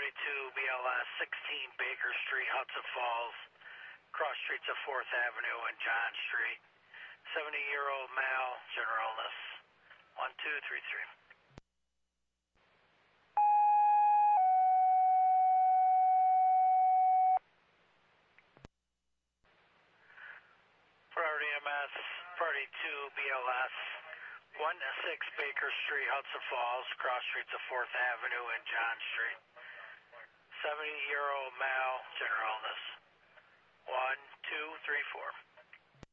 BLS 16 Baker Street, Hudson Falls, cross streets of 4th Avenue and John Street. 70-year-old male, general illness. 1233. Priority MS, Priority 2 BLS 16 Baker Street, Hudson Falls, cross streets of 4th Avenue and John Street. 70-year-old male, general illness. 1234.